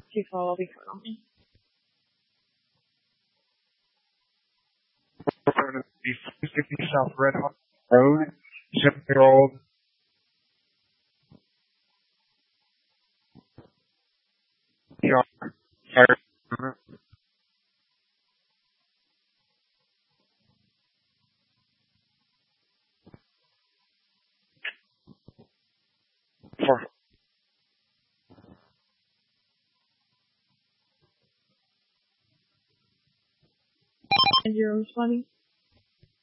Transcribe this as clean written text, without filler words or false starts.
too far, I'll be fine, aren't we? We're going to be 50 South Red Hawk Road, 7-year-old. Fire. For And you're responding?